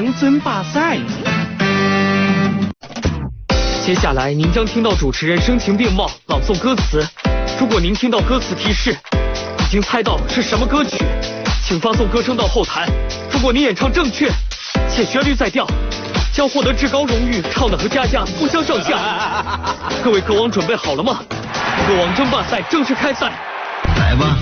王争霸赛。接下来您将听到主持人声情并茂朗诵歌词，如果您听到歌词提示已经猜到是什么歌曲，请发送歌声到后台。如果您演唱正确且旋律在调，将获得至高荣誉，唱的和佳佳不相上下。各位歌王准备好了吗？歌王争霸赛正式开赛， 来吧。